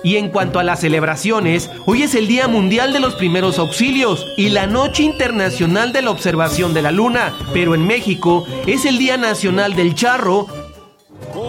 Y en cuanto a las celebraciones, hoy es el Día Mundial de los Primeros Auxilios y la Noche Internacional de la Observación de la Luna, pero en México es el Día Nacional del Charro